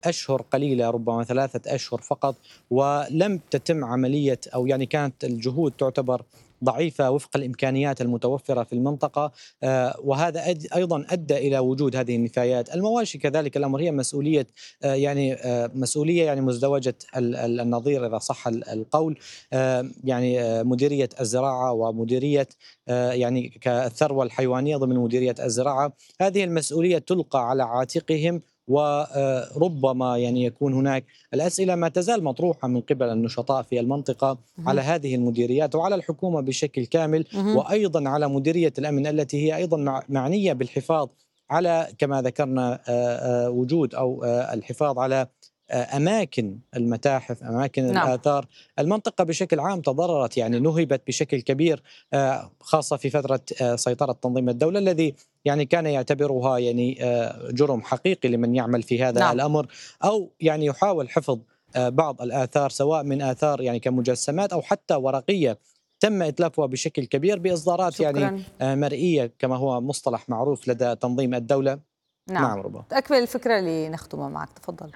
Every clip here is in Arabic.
أشهر قليلة، ربما 3 أشهر فقط، ولم تتم عملية، أو يعني كانت الجهود تعتبر ضعيفة وفق الإمكانيات المتوفرة في المنطقة. وهذا أيضا أدى إلى وجود هذه النفايات. المواشي كذلك الأمر هي مسؤولية، مسؤولية يعني مزدوجة النظير إذا صح القول. يعني مديرية الزراعة ومديرية يعني كالثروة الحيوانية ضمن مديرية الزراعة. هذه المسؤولية تلقى على عاتقهم، وربما يعني يكون هناك الأسئلة ما تزال مطروحة من قبل النشطاء في المنطقة على مهم. هذه المديريات وعلى الحكومة بشكل كامل، مهم. وأيضا على مديرية الأمن التي هي أيضا معنية بالحفاظ على، كما ذكرنا، وجود أو الحفاظ على أماكن المتاحف، أماكن نعم. الآثار. المنطقة بشكل عام تضررت، يعني نهبت بشكل كبير، خاصة في فترة سيطرة تنظيم الدولة، الذي يعني كان يعتبرها يعني جرم حقيقي لمن يعمل في هذا نعم. الأمر، أو يعني يحاول حفظ بعض الآثار، سواء من آثار يعني كمجسمات أو حتى ورقية تم إتلافها بشكل كبير بإصدارات يعني شكرا. مرئية، كما هو مصطلح معروف لدى تنظيم الدولة. نعم. نعم ربما. أكمل الفكرة اللي نختمها معك، تفضل.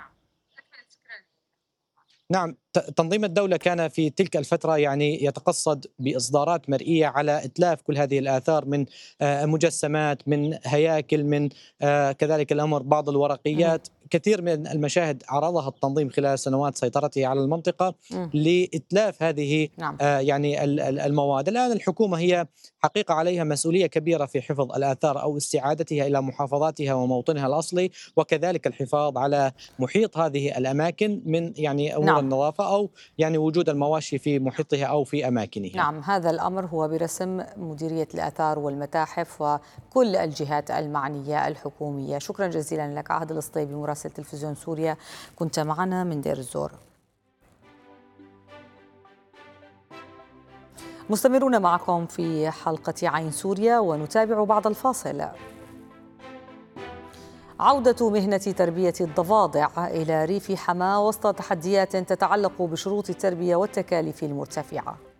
نعم، تنظيم الدولة كان في تلك الفترة يعني يتقصد بإصدارات مرئية على إتلاف كل هذه الآثار من مجسمات، من هياكل، من كذلك الأمر بعض مم. الورقيات. كثير من المشاهد عرضها التنظيم خلال سنوات سيطرته على المنطقة مم. لإتلاف هذه نعم. يعني المواد. الآن الحكومة هي حقيقة عليها مسؤولية كبيرة في حفظ الآثار أو استعادتها إلى محافظاتها وموطنها الأصلي، وكذلك الحفاظ على محيط هذه الأماكن من يعني أمور نعم. النظافة، أو يعني وجود المواشي في محيطها أو في أماكنها. نعم، هذا الأمر هو برسم مديرية الآثار والمتاحف وكل الجهات المعنية الحكومية. شكرا جزيلا لك عهد الصطيبي، مراسل تلفزيون سوريا، كنت معنا من دير الزور. مستمرون معكم في حلقة عين سوريا، ونتابع بعد الفاصل. عودة مهنة تربية الضفادع إلى ريف حماة وسط تحديات تتعلق بشروط التربية والتكاليف المرتفعة.